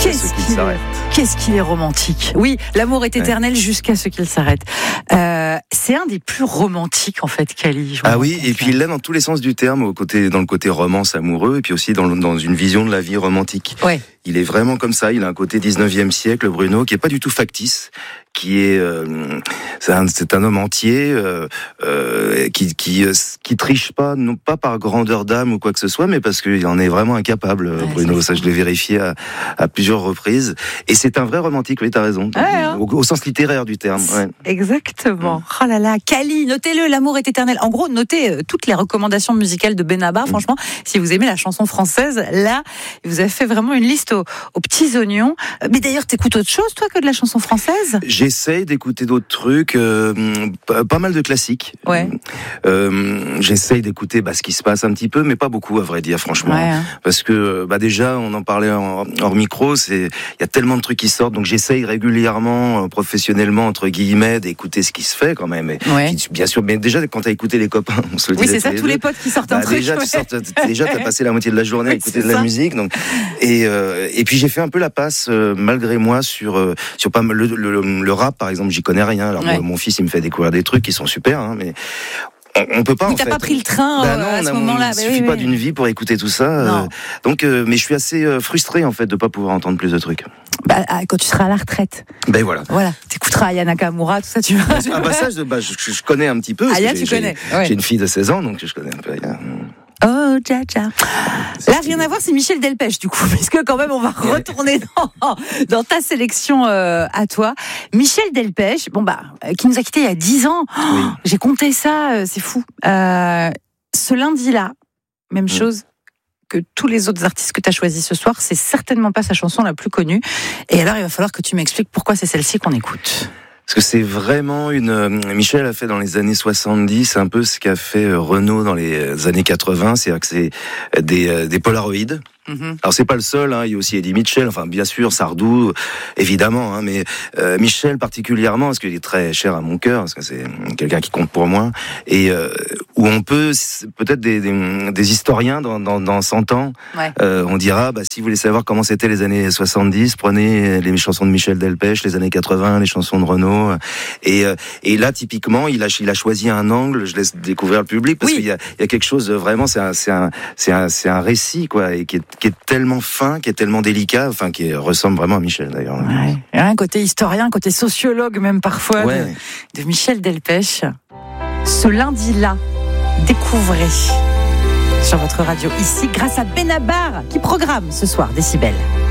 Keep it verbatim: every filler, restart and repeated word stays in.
qu'est-ce ce qu'il qu'il s'arrête. est, qu'est-ce qu'il est romantique. Oui, l'amour est éternel ouais. jusqu'à ce qu'il s'arrête. Euh, c'est un des plus romantiques en fait, Kali. Ah oui, et puis il l'a dans tous les sens du terme, au côté, dans le côté romance amoureux, et puis aussi dans, dans une vision de la vie romantique. Ouais. Il est vraiment comme ça, il a un côté dix-neuvième siècle, Bruno, qui est pas du tout factice, qui est, euh, c'est, un, c'est un homme entier, euh, euh, qui, qui, qui triche pas, non pas par grandeur d'âme ou quoi que ce soit, mais parce qu'il en est vraiment incapable, ouais, Bruno. Ça, je l'ai vérifié à, à plusieurs reprises. Et c'est un vrai romantique, oui, t'as raison. Ouais, hein. au, au sens littéraire du terme. Ouais. Exactement. Oh là là, Kali, notez-le, l'amour est éternel. En gros, notez euh, toutes les recommandations musicales de Benabar. Mmh. Franchement, si vous aimez la chanson française, là, vous avez fait vraiment une liste aux, aux petits oignons. Mais d'ailleurs, t'écoutes autre chose, toi, que de la chanson française ? J'essaye d'écouter d'autres trucs, euh, pas, pas mal de classiques. Ouais. Euh, j'essaye d'écouter bah, ce qui se passe un petit peu, mais pas beaucoup, à vrai dire, franchement. Ouais, hein. Parce que, bah, déjà, on en parlait en, hors micro, c'est, il y a tellement de trucs qui sortent, donc j'essaye régulièrement, professionnellement, entre guillemets, d'écouter ce qui se fait quand même. Et, ouais. qui, bien sûr, mais déjà, quand t'as écouté les copains, on se le oui, disait. Oui, c'est ça, tous les potes qui sortent bah, un truc. Déjà, ouais. tu sortes, déjà, t'as passé la moitié de la journée oui, à écouter de la ça. musique, donc, et, euh, et puis j'ai fait un peu la passe, euh, malgré moi, sur, euh, sur pas mal, le, le, le, le rap, par exemple, j'y connais rien. Alors, ouais. mon, mon fils, il me fait découvrir des trucs qui sont super, hein, mais on, on peut pas. Mais en t'as fait. pas pris le train bah euh, non, à ce on a, moment-là. Il bah, suffit oui, pas oui. d'une vie pour écouter tout ça. Euh, donc, euh, mais je suis assez euh, frustré en fait de pas pouvoir entendre plus de trucs. Bah, quand tu seras à la retraite. Ben voilà. Voilà. T'écouteras Aya Nakamura, tout ça, tu vois. Ah bah ça, je, bah, je, je connais un petit peu. Aya, tu j'ai, connais. J'ai, ouais. j'ai une fille de seize ans, donc je connais un peu Aya. Oh, tcha tcha. Là, rien à voir, c'est Michel Delpech, du coup, puisque quand même, on va retourner dans, dans ta sélection euh, à toi. Michel Delpech, bon bah, qui nous a quittés il y a dix ans. Oh, oui. J'ai compté ça, c'est fou. Euh, ce lundi-là, même oui. chose que tous les autres artistes que tu as choisis ce soir, c'est certainement pas sa chanson la plus connue. Et alors, il va falloir que tu m'expliques pourquoi c'est celle-ci qu'on écoute. Parce que c'est vraiment une... Michel a fait dans les années soixante-dix un peu ce qu'a fait Renaud dans les années quatre-vingts, c'est-à-dire que c'est des, des polaroïdes. Mm-hmm. Alors c'est pas le seul, hein, il y a aussi Eddie Mitchell, enfin bien sûr Sardou, évidemment, hein, mais euh, Michel particulièrement, parce qu'il est très cher à mon cœur, parce que c'est quelqu'un qui compte pour moi, et euh, où on peut, peut-être des, des, des historiens dans, dans, dans cent ans, ouais. euh, on dira, bah, si vous voulez savoir comment c'était les années soixante-dix, prenez les chansons de Michel Delpech, les années quatre-vingts, les chansons de Renaud, et, euh, et là typiquement, il a, il a choisi un angle, je laisse découvrir le public, parce oui. qu'il y a, il y a quelque chose de vraiment, c'est un, c'est un, c'est un, c'est un récit, quoi, et qui est qui est tellement fin, qui est tellement délicat, enfin qui ressemble vraiment à Michel d'ailleurs. Ouais. Il y a un côté historien, côté sociologue même parfois ouais. de, de Michel Delpech. Ce lundi-là, découvrez sur votre radio ici grâce à Benabar qui programme ce soir Décibel.